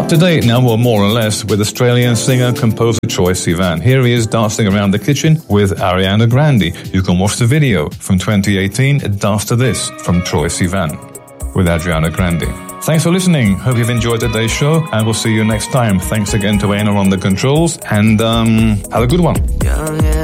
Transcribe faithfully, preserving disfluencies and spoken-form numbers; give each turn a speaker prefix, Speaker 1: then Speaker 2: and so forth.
Speaker 1: Today, now we're more or less with Australian singer-composer Troye Sivan. Here he is dancing around the kitchen with Ariana Grande. You can watch the video from twenty eighteen, Dance to This, from Troye Sivan with Ariana Grande. Thanks for listening. Hope you've enjoyed today's show, and we'll see you next time. Thanks again to Einar on the controls, and um, have a good one.